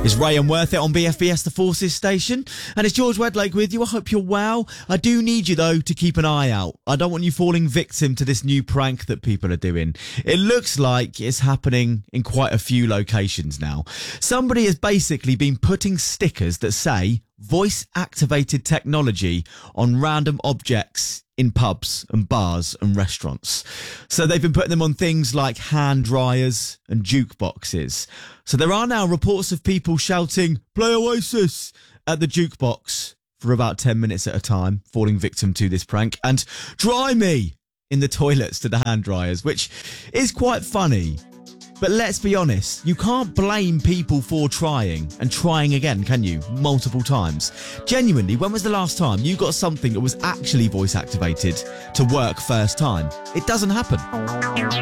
It's Ray and Worth It on BFBS, the Forces station. And it's George Wedlake with you. I hope you're well. I do need you, though, to keep an eye out. I don't want you falling victim to this new prank that people are doing. It looks like it's happening in quite a few locations now. Somebody has basically been putting stickers that say voice-activated technology on random objects in pubs and bars and restaurants. So they've been putting them on things like hand dryers and jukeboxes. So there are now reports of people shouting, "Play Oasis," at the jukebox for about 10 minutes at a time, falling victim to this prank, and "Dry me" in the toilets to the hand dryers, which is quite funny. But let's be honest, you can't blame people for trying and trying again, can you? Multiple times. Genuinely, when was the last time you got something that was actually voice activated to work first time? It doesn't happen.